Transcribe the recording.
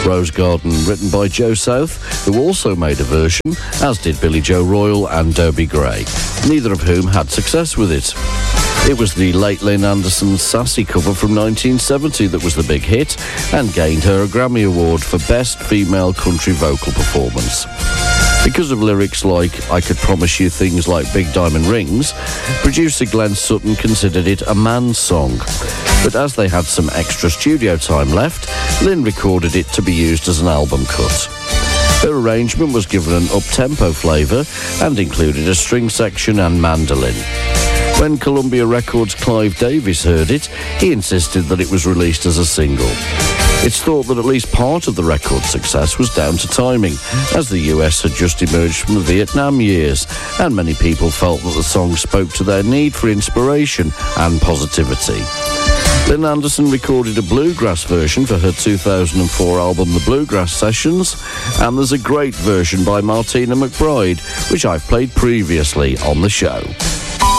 Rose Garden, written by Joe South, who also made a version, as did Billy Joe Royal and Dobie Gray, neither of whom had success with it. It was the late Lynn Anderson's Sassy cover from 1970 that was the big hit and gained her a Grammy Award for Best Female Country Vocal Performance. Because of lyrics like "I could promise you things like big diamond rings," producer Glenn Sutton considered it a man's song. But as they had some extra studio time left, Lynn recorded it to be used as an album cut. Her arrangement was given an up-tempo flavour and included a string section and mandolin. When Columbia Records' Clive Davis heard it, he insisted that it was released as a single. It's thought that at least part of the record's success was down to timing, as the US had just emerged from the Vietnam years, and many people felt that the song spoke to their need for inspiration and positivity. Lynn Anderson recorded a bluegrass version for her 2004 album The Bluegrass Sessions, and there's a great version by Martina McBride, which I've played previously on the show.